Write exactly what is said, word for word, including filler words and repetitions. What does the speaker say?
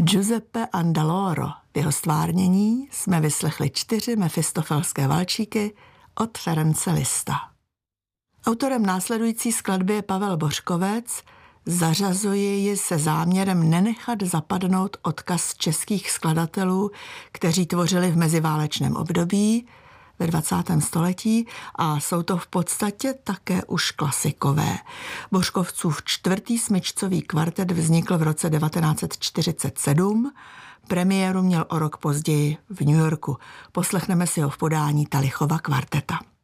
Giuseppe Andaloro. V jeho stvárnění jsme vyslechli čtyři mefistofelské valčíky od Ference Lista. Autorem následující skladby je Pavel Bořkovec. Zařazuji ji se záměrem nenechat zapadnout odkaz českých skladatelů, kteří tvořili v meziválečném období ve dvacátém století a jsou to v podstatě také už klasikové. Bořkovcův čtvrtý smyčcový kvartet vznikl v roce devatenáct set čtyřicet sedm, premiéru měl o rok později v New Yorku. Poslechneme si ho v podání Talichova kvarteta.